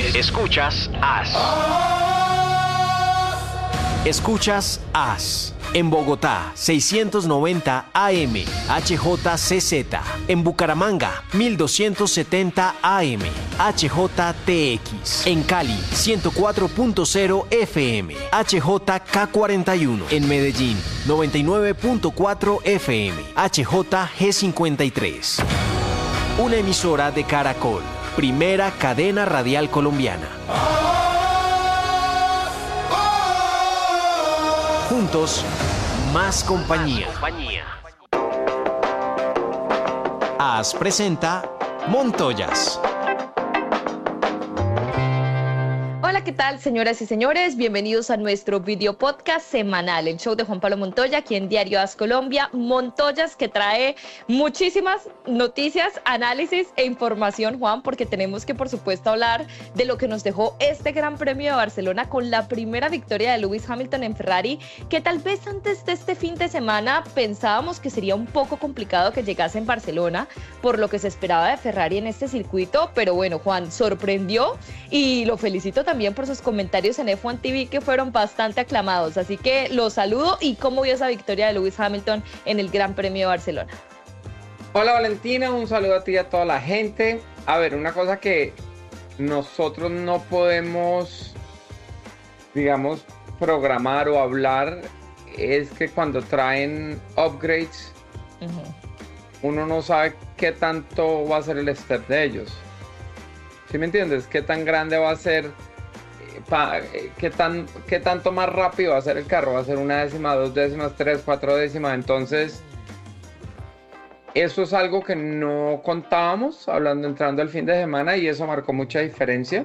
Escuchas AS. Escuchas AS. En Bogotá, 690 AM, HJCZ. En Bucaramanga, 1270 AM, HJTX. En Cali, 104.0 FM, HJK41. En Medellín, 99.4 FM, HJG53. Una emisora de Caracol, primera cadena radial colombiana. Juntos, más compañía. AS presenta Montoyas. Hola, ¿qué tal, señoras y señores? Bienvenidos a nuestro video podcast semanal, el show de Juan Pablo Montoya, aquí en Diario AS Colombia. Montoyas, que trae muchísimas noticias, análisis e información, Juan, porque tenemos que, por supuesto, hablar de lo que nos dejó este Gran Premio de Barcelona con la primera victoria de Lewis Hamilton en Ferrari, que tal vez antes de este fin de semana pensábamos que sería un poco complicado que llegase en Barcelona, por lo que se esperaba de Ferrari en este circuito, pero bueno, Juan, sorprendió y lo felicito también por sus comentarios en F1 TV, que fueron bastante aclamados, así que los saludo. ¿Y cómo vio esa victoria de Lewis Hamilton en el Gran Premio de Barcelona? Hola Valentina, un saludo a ti y a toda la gente. A ver, una cosa que nosotros no podemos, digamos, programar o hablar es que cuando traen upgrades, uno no sabe qué tanto va a ser el step de ellos. ¿Sí me entiendes? ¿Qué tan grande va a ser? ¿Qué tanto más rápido va a ser el carro? ¿Va a ser una décima, 2 décimas, 3, 4 décimas? Entonces, eso es algo que no contábamos entrando al fin de semana, y eso marcó mucha diferencia.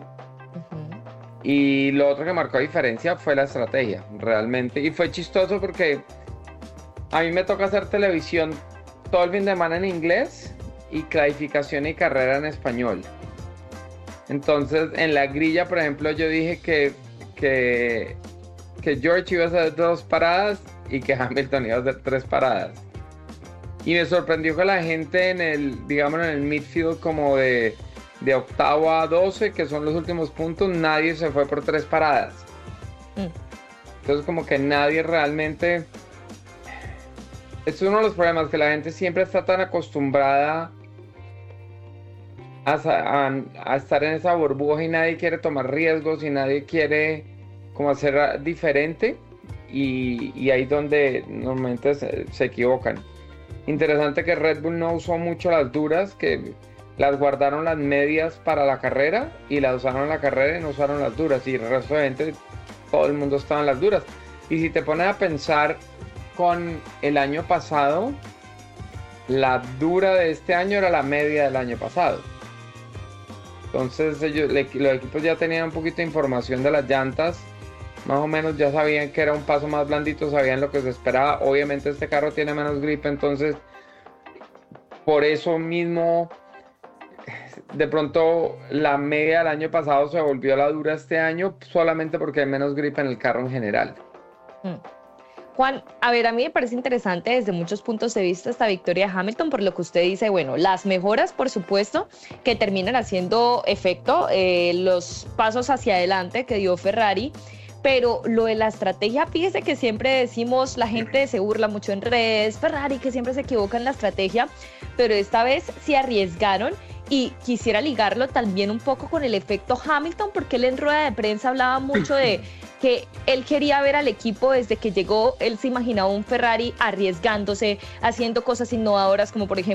Y lo otro que marcó diferencia fue la estrategia, realmente. Y fue chistoso porque a mí me toca hacer televisión todo el fin de semana en inglés y clasificación y carrera en español. Entonces, en la grilla, por ejemplo, yo dije que George iba a hacer 2 paradas y que Hamilton iba a hacer 3 paradas. Y me sorprendió que la gente en el midfield, como de octavo a 12, que son los últimos puntos, nadie se fue por 3 paradas. Entonces, como que nadie realmente... Es uno de los problemas, que la gente siempre está tan acostumbrada a estar en esa burbuja y nadie quiere tomar riesgos y nadie quiere como hacer diferente, y ahí donde normalmente se equivocan. Interesante que Red Bull no usó mucho las duras, que las guardaron las medias para la carrera y las usaron en la carrera y no usaron las duras, y el resto de gente, todo el mundo estaba en las duras. Y si te pones a pensar con el año pasado, la dura de este año era la media del año pasado. Entonces los equipos ya tenían un poquito de información de las llantas, más o menos ya sabían que era un paso más blandito, sabían lo que se esperaba. Obviamente este carro tiene menos grip, entonces por eso mismo de pronto la media del año pasado se volvió la dura este año, solamente porque hay menos grip en el carro en general. Juan, a ver, a mí me parece interesante desde muchos puntos de vista esta victoria de Hamilton, por lo que usted dice, bueno, las mejoras, por supuesto, que terminan haciendo efecto, los pasos hacia adelante que dio Ferrari, pero lo de la estrategia, fíjese que siempre decimos, la gente se burla mucho en redes, Ferrari, que siempre se equivoca en la estrategia, pero esta vez se arriesgaron. Y quisiera ligarlo también un poco con el efecto Hamilton, porque él en rueda de prensa hablaba mucho de que él quería ver al equipo desde que llegó. Él se imaginaba un Ferrari arriesgándose, haciendo cosas innovadoras, como por ejemplo